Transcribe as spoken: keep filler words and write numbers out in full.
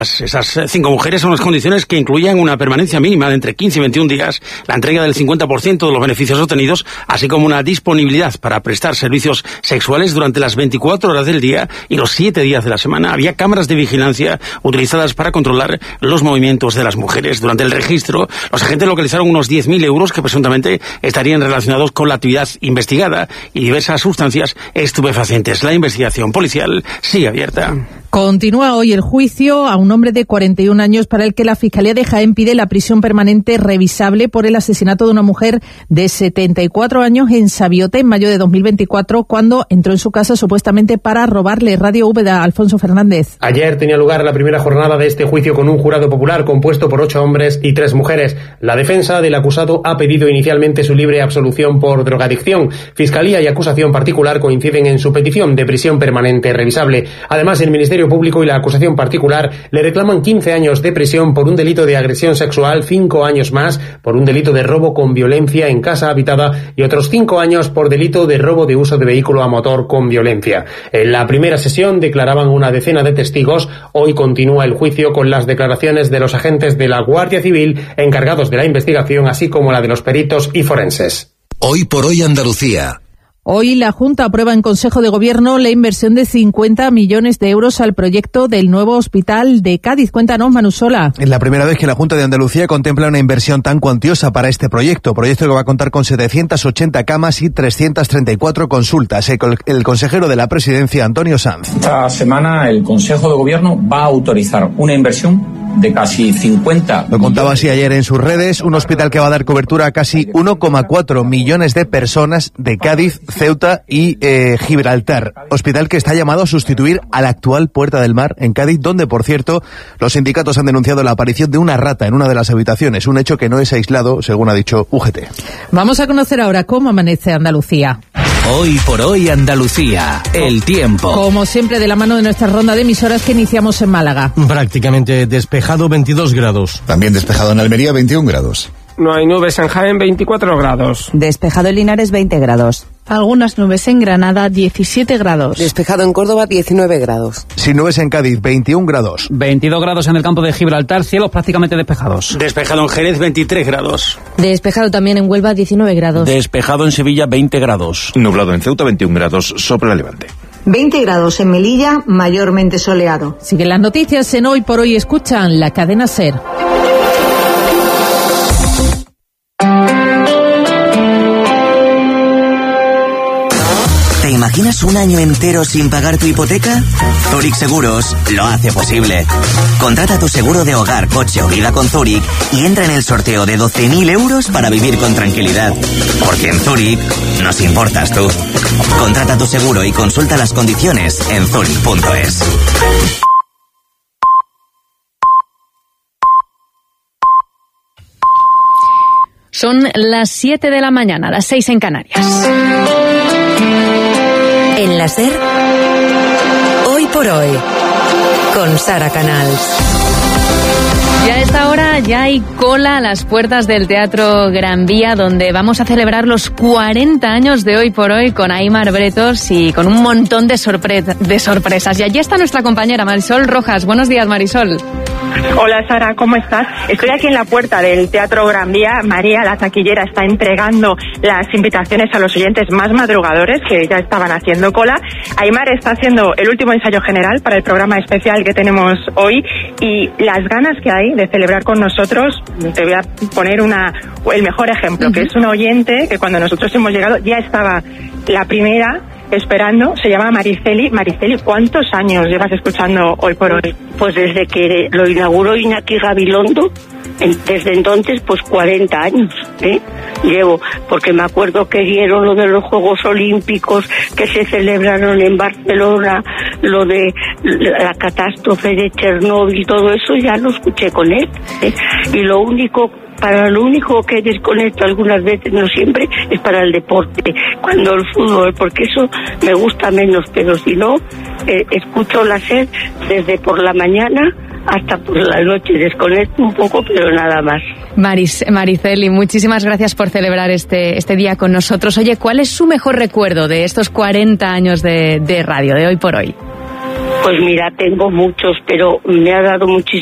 Esas cinco mujeres son las condiciones que incluyen una permanencia mínima de entre quince y veintiún días, la entrega del cincuenta por ciento de los beneficios obtenidos, así como una disponibilidad para prestar servicios sexuales durante las veinticuatro horas del día y los siete días de la semana. Había cámaras de vigilancia utilizadas para controlar los movimientos de las mujeres. Durante el registro, los agentes localizaron unos diez mil euros que presuntamente estarían relacionados con la actividad investigada y diversas sustancias estupefacientes. La investigación policial sigue abierta. Continúa hoy el juicio a un hombre de cuarenta y un años para el que la Fiscalía de Jaén pide la prisión permanente revisable por el asesinato de una mujer de setenta y cuatro años en Sabiote en mayo de dos mil veinticuatro, cuando entró en su casa supuestamente para robarle Radio Úbeda. Alfonso Fernández. Ayer tenía lugar la primera jornada de este juicio con un jurado popular compuesto por ocho hombres y tres mujeres. La defensa del acusado ha pedido inicialmente su libre absolución por drogadicción. Fiscalía y acusación particular coinciden en su petición de prisión permanente revisable. Además, el Ministerio Público y la acusación particular le reclaman quince años de prisión por un delito de agresión sexual, cinco años más por un delito de robo con violencia en casa habitada y otros cinco años por delito de robo de uso de vehículo a motor con violencia. En la primera sesión declaraban una decena de testigos. Hoy continúa el juicio con las declaraciones de los agentes de la Guardia Civil encargados de la investigación, así como la de los peritos y forenses. Hoy por hoy Andalucía. Hoy la Junta aprueba en Consejo de Gobierno la inversión de cincuenta millones de euros al proyecto del nuevo hospital de Cádiz. Cuéntanos, Manu Sola. Es la primera vez que la Junta de Andalucía contempla una inversión tan cuantiosa para este proyecto. Proyecto que va a contar con setecientas ochenta camas y trescientas treinta y cuatro consultas. El consejero de la Presidencia, Antonio Sanz. Esta semana el Consejo de Gobierno va a autorizar una inversión de casi cincuenta. Lo contaba así ayer en sus redes, un hospital que va a dar cobertura a casi uno coma cuatro millones de personas de Cádiz, Ceuta y eh, Gibraltar. Hospital que está llamado a sustituir a la actual Puerta del Mar en Cádiz, donde, por cierto, los sindicatos han denunciado la aparición de una rata en una de las habitaciones, un hecho que no es aislado, según ha dicho U G T. Vamos a conocer ahora cómo amanece Andalucía. Hoy por hoy Andalucía, el tiempo. Como siempre, de la mano de nuestra ronda de emisoras que iniciamos en Málaga. Prácticamente despejado, veintidós grados. También despejado en Almería, veintiún grados. No hay nubes en Jaén, veinticuatro grados. Despejado en Linares, veinte grados. Algunas nubes en Granada, diecisiete grados. Despejado en Córdoba, diecinueve grados. Sin nubes en Cádiz, veintiún grados. veintidós grados en el campo de Gibraltar, cielos prácticamente despejados. Despejado en Jerez, veintitrés grados. Despejado también en Huelva, diecinueve grados. Despejado en Sevilla, veinte grados. Nublado en Ceuta, veintiún grados, sopla levante. veinte grados en Melilla, mayormente soleado. Siguen las noticias en Hoy por Hoy. Escuchan la cadena SER. ¿Te imaginas un año entero sin pagar tu hipoteca? Zurich Seguros lo hace posible. Contrata tu seguro de hogar, coche o vida con Zurich y entra en el sorteo de doce mil euros para vivir con tranquilidad. Porque en Zurich nos importas tú. Contrata tu seguro y consulta las condiciones en zurich punto es. Son las siete de la mañana, las seis en Canarias. En la SER, Hoy por Hoy, con Sara Canals. Ya a esta hora ya hay cola a las puertas del Teatro Gran Vía, donde vamos a celebrar los cuarenta años de Hoy por Hoy con Aimar Bretos y con un montón de, sorpre- de sorpresas. Y allí está nuestra compañera Marisol Rojas. Buenos días, Marisol. Hola, Sara, ¿cómo estás? Estoy aquí en la puerta del Teatro Gran Vía. María, la taquillera, está entregando las invitaciones a los oyentes más madrugadores que ya estaban haciendo cola. Aimar está haciendo el último ensayo general para el programa especial que tenemos hoy y las ganas que hay de celebrar con nosotros. Te voy a poner una el mejor ejemplo, uh-huh. que es un oyente que cuando nosotros hemos llegado ya estaba la primera esperando, se llama Mariceli. Mariceli, ¿cuántos años llevas escuchando Hoy por Hoy? Pues desde que lo inauguró Iñaki Gabilondo, desde entonces pues cuarenta años, ¿eh? Llevo, porque me acuerdo que dieron lo de los Juegos Olímpicos que se celebraron en Barcelona, lo de la catástrofe de Chernóbil, todo eso ya lo escuché con él, ¿eh? Y lo único Para lo único que desconecto algunas veces, no siempre, es para el deporte, cuando el fútbol, porque eso me gusta menos, pero si no, eh, escucho la SER desde por la mañana hasta por la noche, desconecto un poco, pero nada más. Maris, Mariceli, muchísimas gracias por celebrar este, este día con nosotros. Oye, ¿cuál es su mejor recuerdo de estos cuarenta años de, de radio, de Hoy por Hoy? Pues mira, tengo muchos, pero me ha dado muchísimo